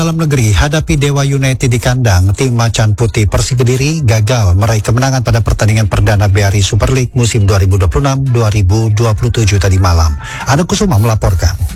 Dalam negeri, hadapi Dewa United di kandang, tim Macan Putih Persik Kediri gagal meraih kemenangan pada pertandingan perdana BRI Super League musim 2026-2027 tadi malam. Anu Kusuma melaporkan.